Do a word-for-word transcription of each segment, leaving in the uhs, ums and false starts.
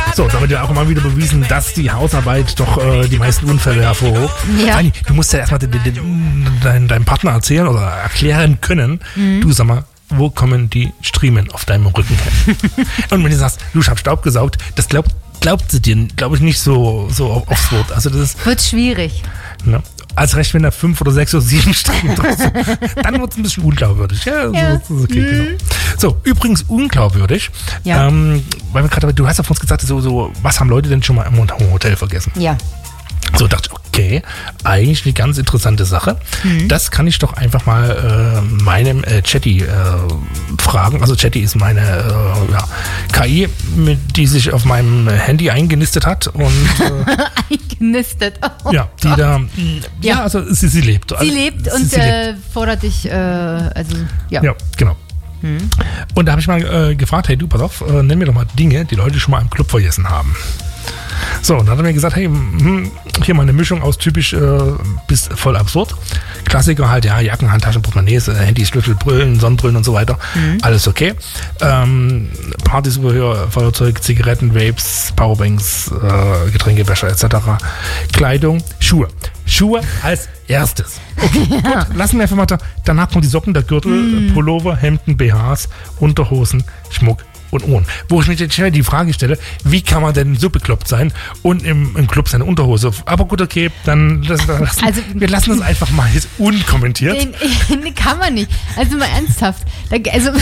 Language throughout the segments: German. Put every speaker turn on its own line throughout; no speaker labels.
So, da wird ja auch immer wieder bewiesen, dass die Hausarbeit doch äh, die meisten Unfälle hervorholt.
Ja.
Fanny, du musst ja erstmal den, den, den, dein, deinem Partner erzählen oder erklären können, mhm. du sag mal, wo kommen die Striemen auf deinem Rücken her? Und wenn du sagst, du, ich hab Staub gesaugt, das glaubt, glaubt sie dir, glaube ich, nicht so, so aufs Wort. Also das ist,
wird schwierig.
Ne? Als recht, wenn da fünf oder sechs oder sieben Striemen drauf sind, dann wird es ein bisschen unglaubwürdig. Ja,
ja.
So, okay, mhm. genau. So, übrigens unglaubwürdig,
ja.
ähm, weil wir gerade, du hast ja von uns gesagt, so, so, was haben Leute denn schon mal im Hotel vergessen?
Ja.
So dachte ich, okay, eigentlich eine ganz interessante Sache. Mhm. Das kann ich doch einfach mal äh, meinem äh, Chatty äh, fragen. Also Chatty ist meine äh, ja, K I, mit, die sich auf meinem Handy eingenistet hat. Und, äh,
eingenistet? Oh
ja, die
Gott.
da, ja, ja, also sie, sie lebt.
Sie
also,
lebt
sie,
und
sie
äh,
lebt.
fordert dich, äh, also, ja.
Ja, genau.
Mhm.
Und da habe ich mal äh, gefragt, hey du, pass auf, äh, nenn mir doch mal Dinge, die Leute schon mal im Club vergessen haben. So, und dann hat er mir gesagt, hey, hm, hier mal eine Mischung aus typisch äh, bis voll absurd. Klassiker halt, ja, Jacken, Handtaschen, Portemonnaies, äh, Handys, Schlüssel, Brillen, Sonnenbrillen und so weiter. Mhm. Alles okay. Ähm, Partysubehör, Feuerzeug, Zigaretten, Vapes, Powerbanks, äh, Getränkebecher et cetera. Kleidung, Schuhe. Schuhe als erstes. Okay, ja. Gut, lassen wir einfach mal da. Danach kommen die Socken, der Gürtel, mhm. Pullover, Hemden, B Hs, Unterhosen, Schmuck und Ohren. Wo ich mir jetzt schnell die Frage stelle, wie kann man denn so bekloppt sein und im, im Club seine Unterhose? Aber gut, okay, dann lassen, lassen also, wir lassen das einfach mal jetzt unkommentiert.
Den, den kann man nicht. Also mal ernsthaft. Da, also,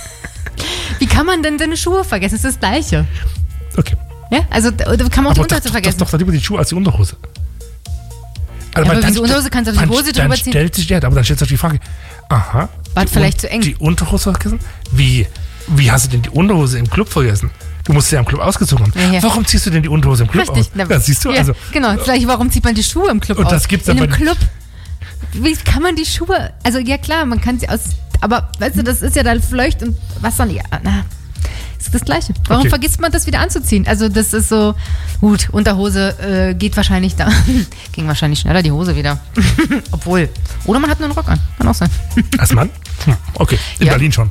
wie kann man denn seine Schuhe vergessen? Das ist das Gleiche.
Okay.
Ja, also da kann man auch aber die Unterhose vergessen.
Das ist doch lieber die Schuhe als die Unterhose.
Also, ja, aber diese Unterhose kannst du auf die Hose drüber ziehen.
Stellt sich, ja, aber dann stellt sich die Frage, aha.
War vielleicht zu eng.
Die Unterhose vergessen? Wie? Wie hast du denn die Unterhose im Club vergessen? Du musst ja im Club ausgezogen haben. Ja, ja. Warum ziehst du denn die Unterhose im Club
Richtig,
aus? Ja, siehst du,
ja,
also.
Genau, gleich, warum zieht man die Schuhe im Club
und
aus?
Das gibt's
In
aber
einem Club. Wie kann man die Schuhe, also ja klar, man kann sie aus, aber weißt du, das ist ja dann Fleucht und was dann, ja, na, ist das Gleiche. Warum okay. vergisst man das wieder anzuziehen? Also das ist so, gut, Unterhose äh, geht wahrscheinlich da, ging wahrscheinlich schneller die Hose wieder. Obwohl, oder man hat nur einen Rock an, kann auch sein.
Als Mann? Hm, okay, in ja. Berlin schon.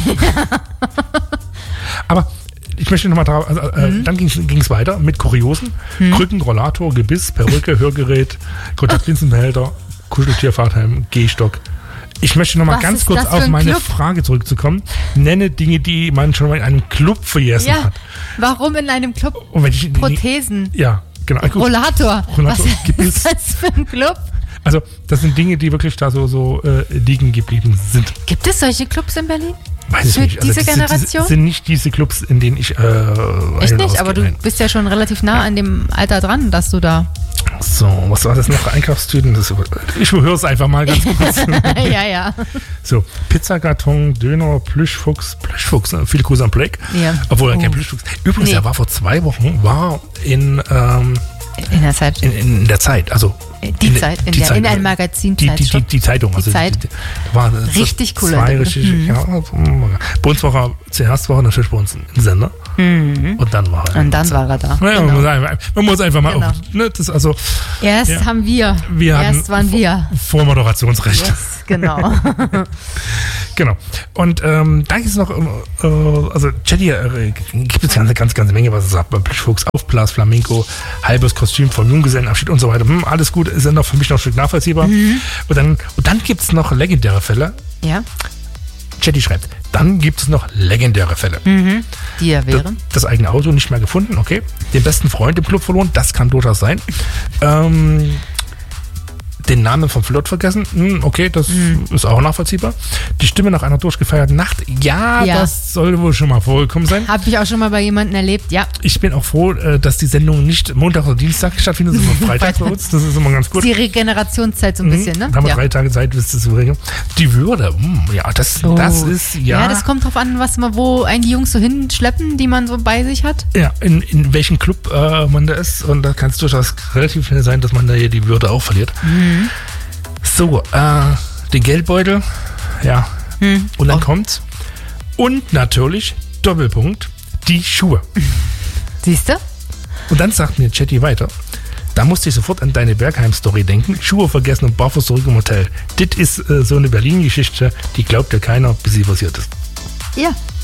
Aber ich möchte nochmal drauf, also, äh, mhm. dann ging es weiter mit Kuriosen. Mhm. Krücken, Rollator, Gebiss, Perücke, Hörgerät, Kontaktlinsenbehälter, Kuscheltier, Fahrthelm, Gehstock. Ich möchte nochmal ganz kurz auf meine Club? Frage zurückzukommen. Nenne Dinge, die man schon mal in einem Club vergessen
ja.
hat.
Warum in einem Club?
Und wenn ich,
Prothesen.
Ja, genau.
Rollator.
Rollator.
Was
Gebiss.
ist das für ein Club?
Also, das sind Dinge, die wirklich da so, so äh, liegen geblieben sind.
Gibt es solche Clubs in Berlin?
Weiß ich
für
nicht. Also
diese
diese,
Generation?
Das sind nicht diese Clubs, in denen ich. Äh,
ich nicht, aber du bist ja schon relativ nah an dem Alter dran, dass du da.
So, was war das noch? Einkaufstüten? Das, ich überhöre es einfach mal ganz kurz.
ja, ja.
So, Pizzakarton, Döner, Plüschfuchs, Plüschfuchs, viele Grüße an Blake.
Ja.
Obwohl er
oh.
kein Plüschfuchs. Übrigens, nee. er war vor zwei Wochen, war in. Ähm,
in der Zeit.
In, in der Zeit, also.
Die
in,
Zeit, in,
die
der,
Zeit,
in einem Magazin.
Die, die, die, die Zeitung.
Die
also
Zeit.
Die, die, war
richtig cool.
Zwei richtig, mhm. ja, bei uns war er, zuerst war er natürlich bei uns im Sender.
Mhm.
Und dann war er.
Und dann war er da.
Ja,
genau.
man, muss einfach, man muss einfach mal.
Genau.
Auch, ne, das also,
Erst
ja,
haben wir.
wir
Erst waren wir.
Vormoderationsrecht.
Yes, genau.
Genau. Und ähm, dann gibt es noch, äh, also Chatty äh, gibt es ja eine ganz, ganz Menge, was er sagt. Plüschfuchs, Aufblas, Flamenco, halbes Kostüm vom Junggesellenabschied und so weiter. Hm, alles gut, ist ja noch für mich noch ein Stück nachvollziehbar. Mhm. Und dann, und dann gibt es noch legendäre Fälle.
Ja.
Chatty schreibt, dann gibt es noch legendäre Fälle.
Mhm. Die ja wären?
Das, das eigene Auto nicht mehr gefunden, okay. Den besten Freund im Club verloren, das kann durchaus sein. Ähm, den Namen vom Flirt vergessen, hm, okay, das mhm. ist auch nachvollziehbar. Die Stimme nach einer durchgefeierten Nacht, ja, ja. das sollte wohl schon mal vorgekommen sein.
Habe ich auch schon mal bei jemandem erlebt, ja.
Ich bin auch froh, dass die Sendung nicht Montag oder Dienstag stattfindet, sondern Freitag bei uns. Das ist immer ganz gut.
Die Regenerationszeit so ein bisschen, ne?
Da haben wir
ja.
drei Tage Zeit, bis das zu regeln. Die Würde, mh, ja, das, oh. das ist, ja.
Ja, das kommt drauf an, was man, wo einen die Jungs so hinschleppen, die man so bei sich hat.
Ja, in, in welchem Club äh, man da ist. Und da kann es durchaus relativ schnell sein, dass man da hier die Würde auch verliert.
Mhm.
So, äh, den Geldbeutel, ja,
hm.
und dann
oh.
kommt's. Und natürlich, Doppelpunkt, die Schuhe.
Siehst du?
Und dann sagt mir Chatty weiter, da musste ich sofort an deine Bergheim-Story denken, Schuhe vergessen und barfuß zurück im Hotel. Das ist äh, so eine Berlin-Geschichte, die glaubt ja keiner, bis sie passiert ist.
Ja,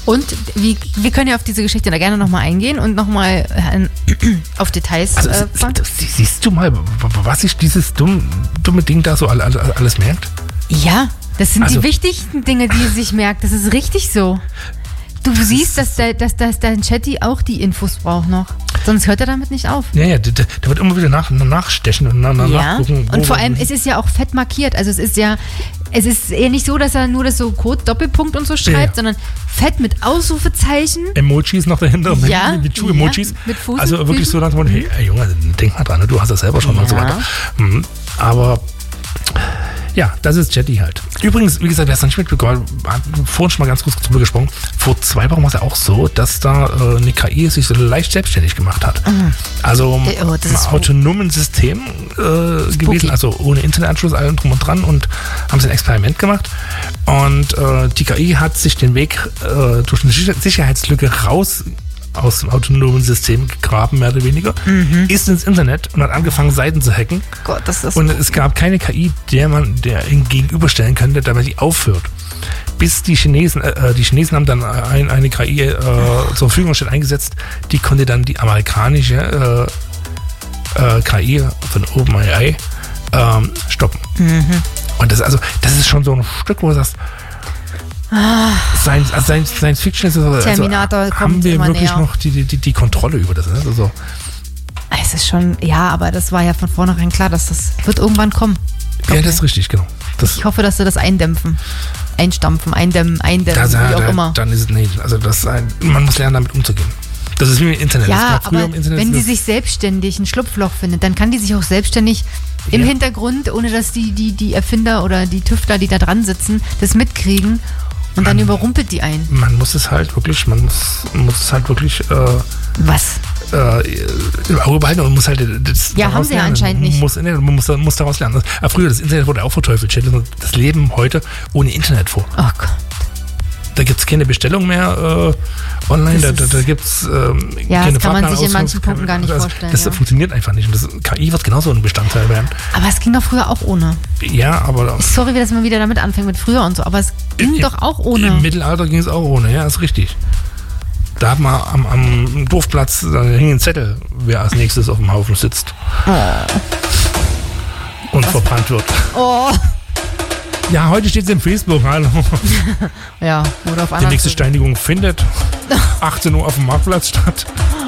Und wie, wir können ja auf diese Geschichte da gerne nochmal eingehen und nochmal äh, auf Details
Also,
äh, fahren.
siehst du mal, was sich dieses dumm, dumme Ding da so alles, alles merkt?
Ja, das sind
Also,
die wichtigsten Dinge, die es sich merkt. Das ist richtig so. Du
das
siehst, dass, der, dass, dass dein Chatty auch die Infos braucht noch. Sonst hört er damit nicht auf.
Ja, ja, der, der wird immer wieder nach, nachstechen und nach,
Ja,
nachgucken.
und vor allem, es ist ja auch fett markiert. Also es ist ja, es ist eher nicht so, dass er nur das so Code, Doppelpunkt und so schreibt,
Ja, ja.
sondern fett mit Ausrufezeichen.
Emojis noch dahinter, mit,
Ja,
mit Schuh-Emojis.
ja, mit Fuß-
also wirklich
Füßen.
so nach dem Motto, hey, hey Junge, denk mal dran, ne, du hast das selber schon
Ja.
und so weiter. Mhm. Aber ja, das ist Chatty halt. Übrigens, wie gesagt, wer es noch nicht mitbekommen hat, hat vorhin schon mal ganz kurz drüber gesprochen. Vor zwei Wochen war es ja auch so, dass da äh, eine K I sich so leicht selbstständig gemacht hat.
Mhm.
Also
Äh, oh, das
im
ist
autonomen System äh, gewesen, also ohne Internetanschluss, allem drum und dran, und haben sie ein Experiment gemacht. Und äh, die K I hat sich den Weg äh, durch eine Sicher- Sicherheitslücke raus aus dem autonomen System gegraben, mehr oder weniger,
Mhm.
ist ins Internet und hat angefangen, Seiten zu hacken.
Gott, das ist
Und es gab keine K I, der man der ihn gegenüberstellen könnte, damit die aufhört. Bis die Chinesen, äh, die Chinesen haben dann ein, eine K I äh, zur Verfügung gestellt, eingesetzt, die konnte dann die amerikanische äh, äh, K I von OpenAI ähm, stoppen.
Mhm.
Und das, also, das ist schon so ein Stück, wo du sagst, Science, also Science, Science Fiction ist also,
Terminator
also,
kommt
haben wir
immer
wirklich
näher.
noch die, die, die Kontrolle über das? Ne? Also,
Es ist schon, ja, aber das war ja von vornherein klar, dass das wird irgendwann kommen.
ja, das ist richtig, genau. Das,
Ich hoffe, dass sie das eindämpfen. Einstampfen, eindämmen, eindämmen,
das,
wie auch
da,
immer.
Dann ist es, nee, also das ist ein, man muss lernen, damit umzugehen. Das ist wie im Internet. Das
Ja,
gab früher
aber
im Internet,
wenn
das-
sie sich selbstständig ein Schlupfloch findet, dann kann die sich auch selbstständig im
Ja.
Hintergrund, ohne dass die, die, die Erfinder oder die Tüftler, die da dran sitzen, das mitkriegen und dann
Man-
überrumpelt die ein.
man muss es halt wirklich, man muss, muss es halt wirklich äh,
Was?
äh, im Auge behalten und muss halt das
Ja,
daraus
haben sie ja
lernen.
anscheinend nicht.
Muss, nee, man muss, muss daraus lernen. Aber früher, das Internet wurde auch verteufelt. Stell dir das Leben heute ohne Internet vor.
Oh Gott.
Da gibt es keine Bestellung mehr äh, online, da,
Das
da,
ist-
da gibt es ähm,
Ja,
keine
das kann man sich in
Fahrplanauskunft,
manchen Punkten
keine-
gar nicht
das,
vorstellen,
Das
ja.
funktioniert einfach nicht. Und das K I wird genauso ein Bestandteil werden.
Aber es ging doch früher auch ohne.
Ja, aber
Sorry, dass man wieder damit anfängt mit früher und so, aber es ging
Im-
doch auch ohne.
im Mittelalter ging es auch ohne, ja, ist richtig. Da hat man am, am Dorfplatz, da hing ein Zettel, wer als nächstes auf dem Haufen sitzt. Und verbrannt wird.
Oh.
Ja, heute steht es im Facebook, hallo.
Ja, oder auf
Die
anderen.
nächste Steinigung findet achtzehn Uhr auf dem Marktplatz statt.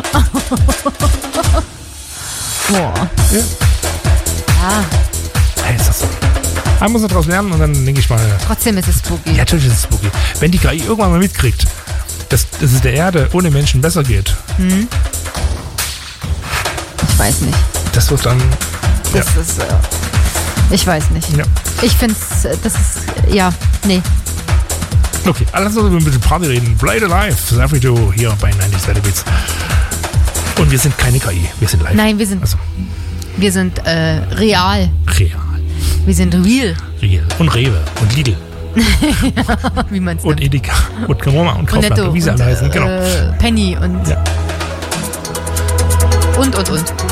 Boah.
Ja.
Ja,
Hey, ist das so. Man muss noch draus lernen und dann denke ich mal,
trotzdem ist es spooky.
ja, natürlich ist es spooky. Wenn die K I irgendwann mal mitkriegt, dass, dass es der Erde ohne Menschen besser geht,
Ich weiß nicht.
das wird dann,
Das ist. Äh, ich weiß nicht.
ja.
Ich finde es, das ist, ja, nee.
Okay, lass uns über ein bisschen Party reden. Play the Life, Safrito hier bei neunzig Beats. Und wir sind keine K I, wir sind live.
Nein, wir sind,
Also,
wir sind äh, real.
real,
Wir sind real,
real. Und Rewe und Lidl
wie man es
und
nennt.
Edeka und Kamoma und
Und
Kaufland
Netto
und wie sie
und
alle heißen. Genau.
äh, Penny und,
Ja.
und, und, und.